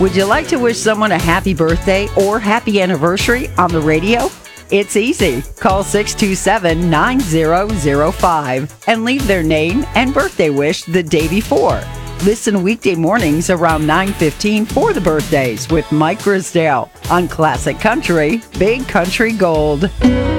Would you like to wish someone a happy birthday or happy anniversary on the radio? It's easy. Call 627-9005 and leave their name and birthday wish the day before. Listen weekday mornings around 9:15 for the birthdays with Mike Grisdale on Classic Country, Big Country Gold.